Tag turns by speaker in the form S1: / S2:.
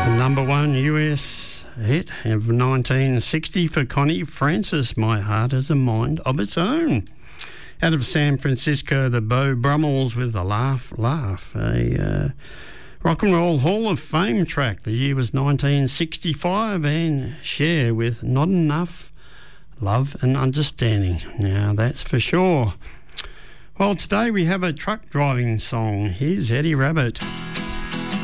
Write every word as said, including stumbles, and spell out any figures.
S1: Number one U S hit of nineteen sixty for Connie Francis, My Heart Has a Mind of Its Own. Out of San Francisco, the Beau Brummels with a Laugh, Laugh, a uh, Rock and Roll Hall of Fame track. The year was nineteen sixty-five, and Cher with Not Enough Love and Understanding. Now, that's for sure. Well, today we have a truck driving song. Here's Eddie Rabbitt.